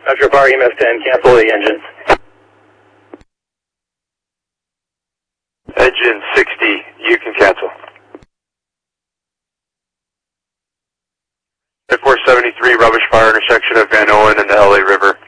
Metro Power EMS 10, cancel the engines. Engine 60, you can cancel. 473, rubbish fire intersection of Van Owen and the LA River.